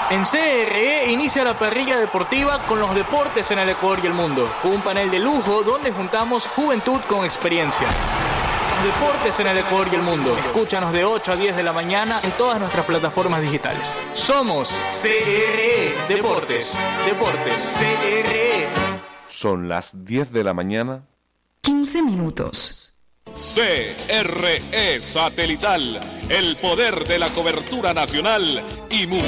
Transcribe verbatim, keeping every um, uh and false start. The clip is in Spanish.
En C R E inicia la parrilla deportiva con los deportes en el Ecuador y el mundo, con un panel de lujo donde juntamos juventud con experiencia. Los deportes en el Ecuador y el mundo. Escúchanos de ocho a diez de la mañana en todas nuestras plataformas digitales. Somos C R E Deportes. Deportes C R E. Son las diez de la mañana. quince minutos. C R E Satelital, el poder de la cobertura nacional y mundial.